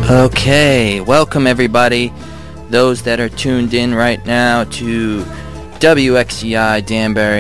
Okay, welcome everybody, those that are tuned in right now to WXCI Danbury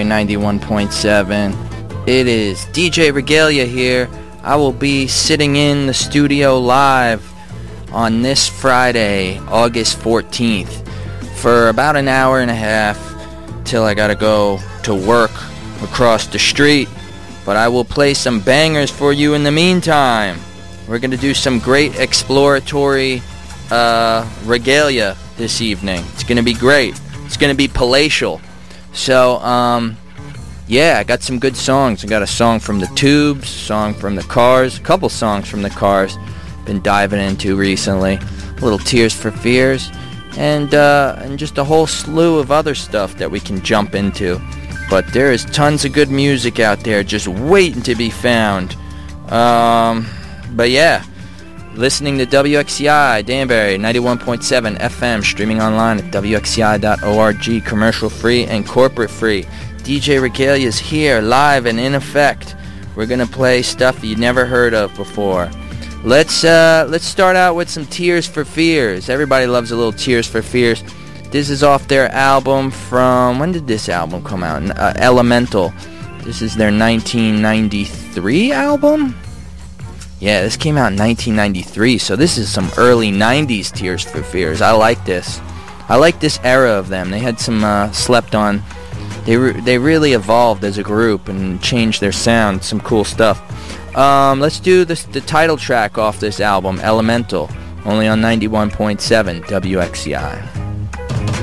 91.7. It is DJ Regalia here. I will be sitting in the studio live on this Friday, August 14th, for about an hour and a half till I gotta go to work across the street. But I will play some bangers for you in the meantime. We're going to do some great exploratory regalia this evening. It's going to be great. It's going to be palatial. So, yeah, I got some good songs. I got a song from the Tubes, song from the Cars, a couple songs from the Cars been diving into recently. A little Tears for Fears, and just a whole slew of other stuff that we can jump into. But there is tons of good music out there just waiting to be found. But yeah, listening to WXCI Danbury 91.7 FM, streaming online at WXCI.org, commercial free and corporate free. DJ Regalia is here, live and in effect. We're gonna play stuff you never heard of before. Let's start out with some Tears for Fears. Everybody loves a little Tears for Fears. This is off their album from, when did this album come out? Elemental. This is their 1993 album? Yeah, this came out in 1993, so this is some early 90s Tears for Fears. I like this. I like this era of them. They had some slept on. They really evolved as a group and changed their sound. Some cool stuff. Let's do the title track off this album, Elemental, only on 91.7 WXCI.